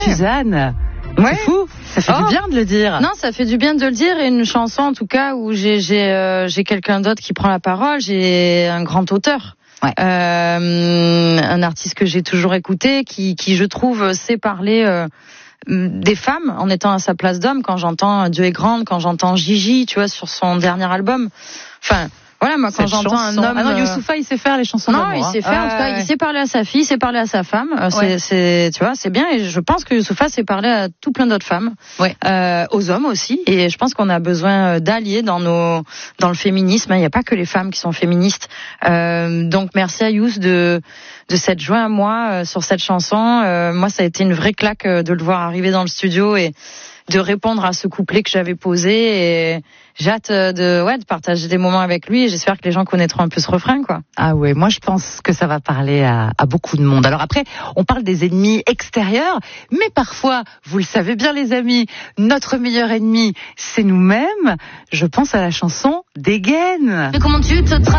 Suzanne. Ouais. C'est fou. Ça fait du bien de le dire. Non, ça fait du bien de le dire. Et une chanson, en tout cas, où j'ai quelqu'un d'autre qui prend la parole. J'ai un grand auteur. Ouais. Un artiste que j'ai toujours écouté, qui je trouve sait parler des femmes en étant à sa place d'homme. Quand j'entends Dieu est grande, quand j'entends Gigi, tu vois, sur son dernier album. Enfin, voilà, moi, quand j'entends un homme. Ah non, Youssoupha, il sait faire les chansons Non, d'amour. il sait faire. En tout cas, il sait parler à sa fille, il sait parler à sa femme. C'est, tu vois, c'est bien. Et je pense que Youssoupha sait parler à tout plein d'autres femmes, aux hommes aussi. Et je pense qu'on a besoin d'alliés dans le féminisme. Il n'y a pas que les femmes qui sont féministes. Donc, merci à Youss de s'être joint à moi sur cette chanson. Moi, ça a été une vraie claque de le voir arriver dans le studio et de répondre à ce couplet que j'avais posé. Et j'ai hâte de partager des moments avec lui, et j'espère que les gens connaîtront un peu ce refrain, quoi. Ah ouais, moi je pense que ça va parler à beaucoup de monde. Alors après, on parle des ennemis extérieurs, mais parfois, vous le savez bien les amis, notre meilleur ennemi, c'est nous-mêmes. Je pense à la chanson Dégaine. Mais comment tu te